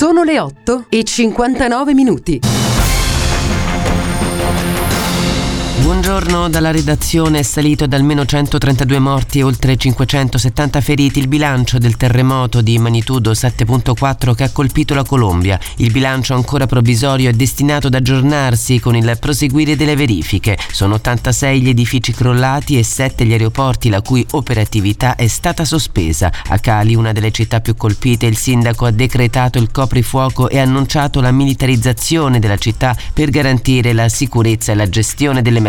Sono le 8:59. Buongiorno dalla redazione. È salito ad almeno 132 morti e oltre 570 feriti il bilancio del terremoto di magnitudo 7.4 che ha colpito la Colombia. Il bilancio ancora provvisorio è destinato ad aggiornarsi con il proseguire delle verifiche. Sono 86 gli edifici crollati e 7 gli aeroporti la cui operatività è stata sospesa. A Cali, una delle città più colpite, il sindaco ha decretato il coprifuoco e annunciato la militarizzazione della città per garantire la sicurezza e la gestione dell'emergenza.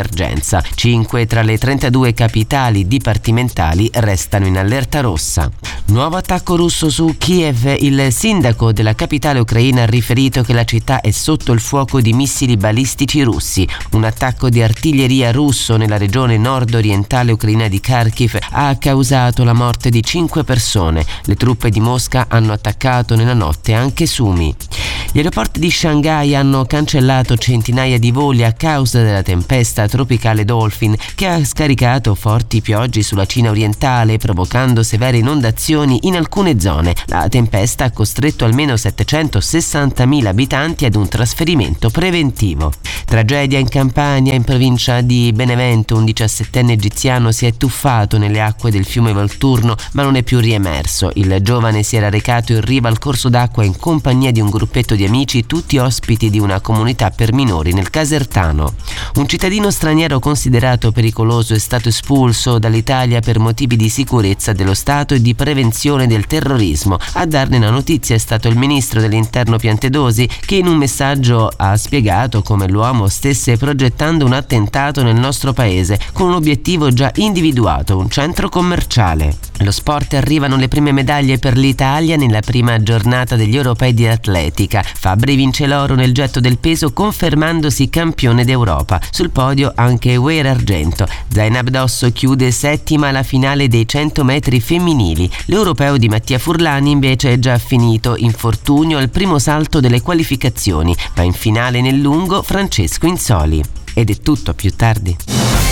5 tra le 32 capitali dipartimentali restano in allerta rossa. Nuovo attacco russo su Kiev. Il sindaco della capitale ucraina ha riferito che la città è sotto il fuoco di missili balistici russi. Un attacco di artiglieria russo nella regione nord-orientale ucraina di Kharkiv ha causato la morte di 5 persone. Le truppe di Mosca hanno attaccato nella notte anche Sumi. Gli aeroporti di Shanghai hanno cancellato centinaia di voli a causa della tempesta tropicale Dolphin che ha scaricato forti piogge sulla Cina orientale, provocando severe inondazioni in alcune zone. La tempesta ha costretto almeno 760.000 abitanti ad un trasferimento preventivo. Tragedia in Campania, in provincia di Benevento. Un 17enne egiziano si è tuffato nelle acque del fiume Volturno ma non è più riemerso. Il giovane si era recato in riva al corso d'acqua in compagnia di un gruppetto di amici, tutti ospiti di una comunità per minori nel Casertano. Un cittadino straniero considerato pericoloso è stato espulso dall'Italia per motivi di sicurezza dello Stato e di prevenzione del terrorismo. A darne la notizia è stato il ministro dell'Interno Piantedosi, che in un messaggio ha spiegato come l'uomo stesse progettando un attentato nel nostro paese con un obiettivo già individuato, un centro commerciale. Allo sport arrivano le prime medaglie per l'Italia nella prima giornata degli europei di atletica. Fabbri vince l'oro nel getto del peso confermandosi campione d'Europa. Sul podio anche Weir argento. Zainab Dosso chiude settima alla finale dei 100 metri femminili. L'europeo di Mattia Furlani invece è già finito. Infortunio al primo salto delle qualificazioni. Va in finale nel lungo Francesco Insoli. Ed è tutto, a più tardi.